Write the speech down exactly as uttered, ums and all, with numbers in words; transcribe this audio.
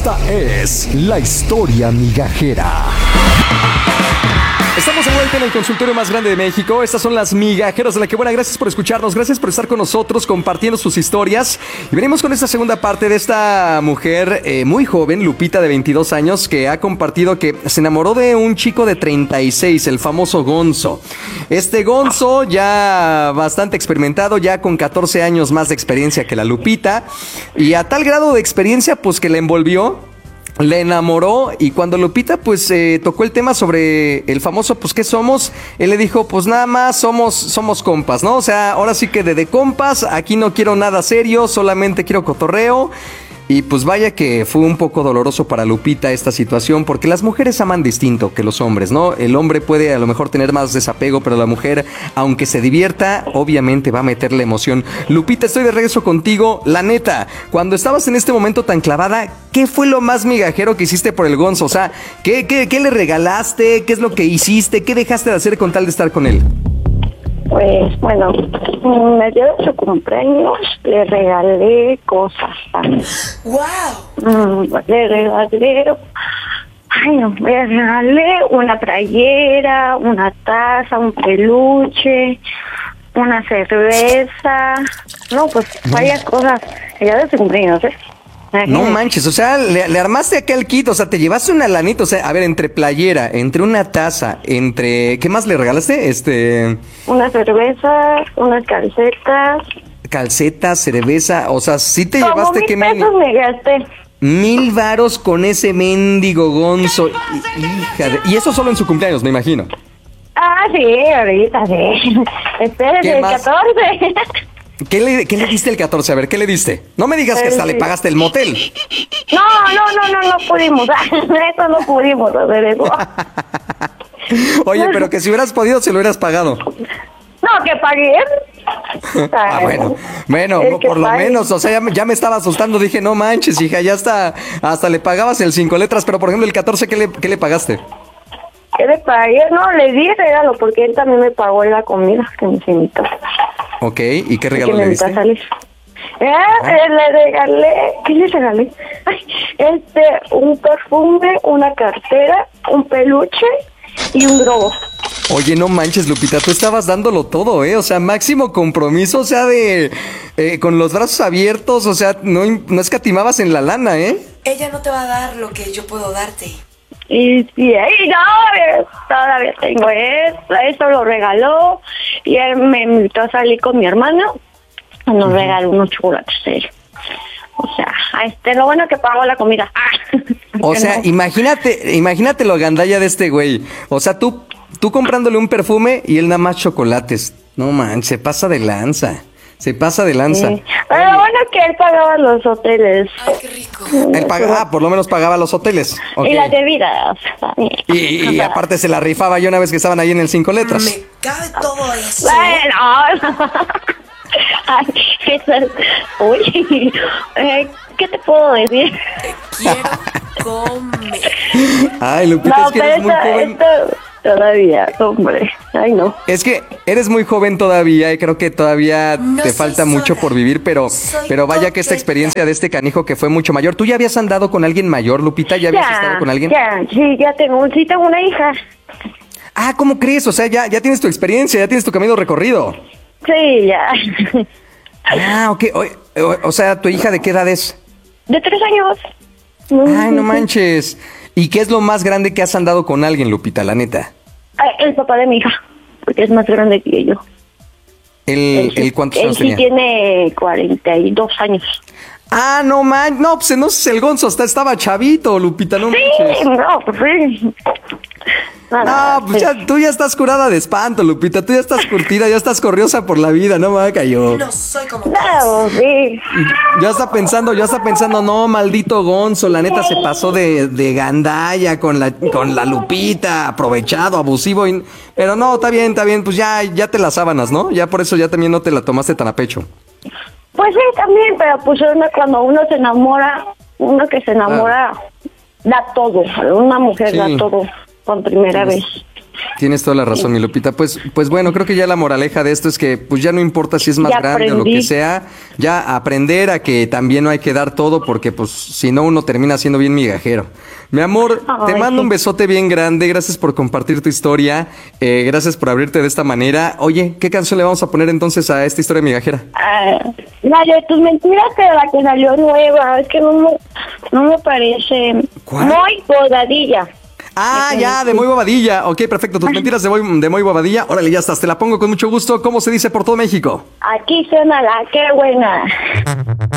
Esta es la historia migajera. Estamos de vuelta en el consultorio más grande de México. Estas son las migajeras de la que buena. Gracias por escucharnos, gracias por estar con nosotros compartiendo sus historias. Y venimos con esta segunda parte de esta mujer eh, muy joven, Lupita, de veintidós años, que ha compartido que se enamoró de un chico de treinta y seis, el famoso Gonzo. Este Gonzo ya bastante experimentado, ya con catorce años más de experiencia que la Lupita. Y a tal grado de experiencia, pues que le envolvió, le enamoró, y cuando Lupita pues eh, tocó el tema sobre el famoso pues ¿qué somos? Él le dijo pues nada más somos somos compas, ¿no? O sea, ahora sí que de, de compas, aquí no quiero nada serio, solamente quiero cotorreo. Y pues vaya que fue un poco doloroso para Lupita esta situación, porque las mujeres aman distinto que los hombres, ¿no? El hombre puede a lo mejor tener más desapego, pero la mujer, aunque se divierta, obviamente va a meterle emoción. Lupita, estoy de regreso contigo. La neta, cuando estabas en este momento tan clavada, ¿qué fue lo más migajero que hiciste por el Gonzo? O sea, ¿qué, qué, qué le regalaste? ¿Qué es lo que hiciste? ¿Qué dejaste de hacer con tal de estar con él? Pues, bueno, me dio de su cumpleaños, le regalé cosas también. ¡Wow! Mm, le regalé, ay no, le regalé una playera, una taza, un peluche, una cerveza, no, pues varias cosas, ya de su cumpleaños, ¿eh? No manches, o sea, le, le armaste aquel kit, o sea, te llevaste una lanita, o sea, a ver, entre playera, entre una taza, entre... ¿Qué más le regalaste? Este... Una cerveza, unas calcetas. Calcetas, cerveza, o sea, sí te Como llevaste... mil que pesos me gasté. Mil varos con ese mendigo Gonzo. Hija de... Y eso solo en su cumpleaños, me imagino. Ah, sí, ahorita sí. Espérate, el catorce. ¿Qué le, ¿Qué le diste el catorce? A ver, ¿qué le diste? No me digas que hasta le pagaste el motel. No, no, no, no, no pudimos. Eso no pudimos hacer eso. Oye, pero que si hubieras podido, se lo hubieras pagado. No, que pagué. Ah, bueno, bueno, por lo pague. menos, o sea, ya, ya me estaba asustando. Dije, no manches, hija, ya hasta, hasta le pagabas el cinco letras. Pero, por ejemplo, el catorce, ¿qué le, qué le pagaste? ¿Qué le pagué? No, le di regalo porque él también me pagó la comida que me invitó. Ok, ¿y qué regalo que le me diste? A salir. Eh, ah. eh, le regalé, ¿qué le regalé? Ay, este, un perfume, una cartera, un peluche y un globo. Oye, no manches, Lupita, tú estabas dándolo todo, ¿eh? O sea, máximo compromiso, o sea, de... Eh, con los brazos abiertos, o sea, no, no escatimabas en la lana, ¿eh? Ella no te va a dar lo que yo puedo darte. Y sí, y no, todavía tengo esto, eso lo regaló, y él me invitó a salir con mi hermano, y nos uh-huh. regaló unos chocolates, serio. O sea, este, lo bueno que pagó la comida. Ah, o sea, no. imagínate, imagínate lo gandalla de este güey. O sea, tú, tú comprándole un perfume y él nada más chocolates. No man, se pasa de lanza. Se pasa de lanza. Sí. Pero Oye. bueno que él pagaba los hoteles. Ay, qué rico. Él pagaba, ah, por lo menos pagaba los hoteles. Okay. Y las bebidas. Y, y, y aparte se la rifaba yo una vez que estaban ahí en el cinco letras. Me cabe todo eso. Bueno. Ay, eso es... Uy, eh, ¿qué te puedo decir? Te quiero comer. Ay, Lupita, no, es que eres muy esta, joven. Esta... Todavía, hombre, ay no. Es que eres muy joven todavía y creo que todavía no te falta sola. mucho por vivir, pero soy pero vaya que esta experiencia de este canijo que fue mucho mayor. ¿Tú ya habías andado con alguien mayor, Lupita? ¿Ya habías ya, estado con alguien? Ya, sí, ya tengo, sí tengo una hija. Ah, ¿cómo crees? O sea, ya, ya tienes tu experiencia, ya tienes tu camino recorrido. Sí, ya. Ah, ok. O, o, o sea, ¿tu hija de qué edad es? De tres años. Ay, no manches. ¿Y qué es lo más grande que has andado con alguien, Lupita, la neta? El papá de mi hija, porque es más grande que yo. ¿El, el cuántos años tenía? Él sí tenía? tiene cuarenta y dos años. Ah, no man, no, pues no sé, el Gonzo hasta estaba chavito, Lupita, no sí, manches. no, pues sí. No, no, pues ya, tú ya estás curada de espanto, Lupita, tú ya estás curtida, ya estás corriosa por la vida, no me cayó. No soy como no, sí. Ya está pensando, ya está pensando, no, maldito Gonzo, la neta se pasó de, de gandalla con la, con la Lupita, aprovechado, abusivo, y, pero no, está bien, está bien, pues ya, ya te las sábanas, ¿no? Ya por eso ya también no te la tomaste tan a pecho. Pues sí, también, pero pues uno, cuando uno se enamora, uno que se enamora, ah. da todo, una mujer sí. da todo por primera tienes, vez. Tienes toda la razón, mi Lupita. Pues, pues bueno, creo que ya la moraleja de esto es que pues ya no importa si es más Ya grande o lo aprendí. que sea, ya aprender a que también no hay que dar todo porque pues si no uno termina siendo bien migajero. Mi amor, te Ay, mando sí. un besote bien grande, gracias por compartir tu historia, eh, gracias por abrirte de esta manera. Oye, ¿qué canción le vamos a poner entonces a esta historia migajera? Ah, la de tus mentiras, pero la que salió nueva, es que no me, no me parece ¿Cuál? muy bodadilla. Ah, Esa ya, es- de Muy Bobadilla. Ok, perfecto, tus mentiras de Muy, de Muy Bobadilla. Órale, ya estás, te la pongo con mucho gusto. ¿Cómo se dice por todo México? Aquí suena la que buena.